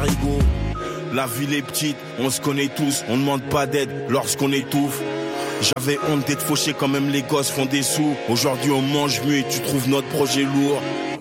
Rigaud. La ville est petite, on se connaît tous, on demande pas d'aide lorsqu'on étouffe. J'avais honte d'être fauché quand même les gosses font des sous. Aujourd'hui on mange mieux et tu trouves notre projet lourd.